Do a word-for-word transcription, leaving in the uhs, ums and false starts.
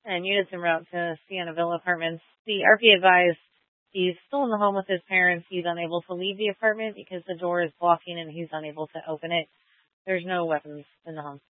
and units en route to Sienna Villa Apartments. The R P advised he's still in the home with his parents. He's unable to leave the apartment because the door is blocking and he's unable to open it. There's no weapons in the home.